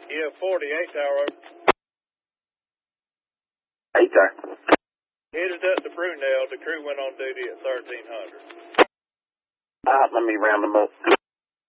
Yeah, 48 tower. 8 there. Headed up to Brunel. The crew went on duty at 1300. Let me round them up.